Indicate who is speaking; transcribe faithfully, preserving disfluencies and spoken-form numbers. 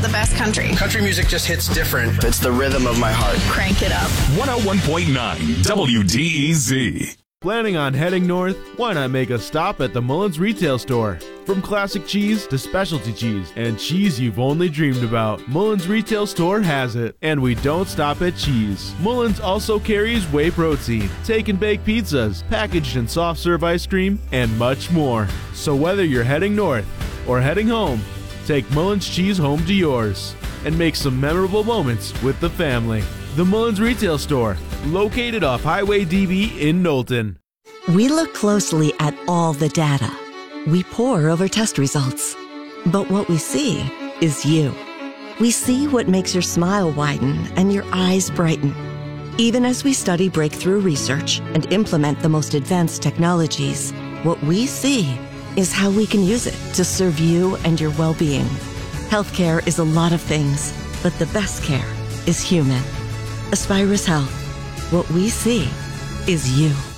Speaker 1: the best country.
Speaker 2: Country music just hits different.
Speaker 3: It's the rhythm of my heart.
Speaker 1: Crank it up.
Speaker 4: one oh one point nine W D E Z.
Speaker 5: Planning on heading north? Why not make a stop at the Mullins Retail Store? From classic cheese to specialty cheese and cheese you've only dreamed about, Mullins Retail Store has it. And we don't stop at cheese. Mullins also carries whey protein, take and bake pizzas, packaged and soft serve ice cream, and much more. So whether you're heading north or heading home, take Mullins cheese home to yours and make some memorable moments with the family. The Mullins Retail Store, located off Highway D B in Knowlton.
Speaker 6: We look closely at all the data. We pore over test results. But what we see is you. We see what makes your smile widen and your eyes brighten. Even as we study breakthrough research and implement the most advanced technologies, what we see is how we can use it to serve you and your well-being. Healthcare is a lot of things, but the best care is human. Aspirus Health. What we see is you.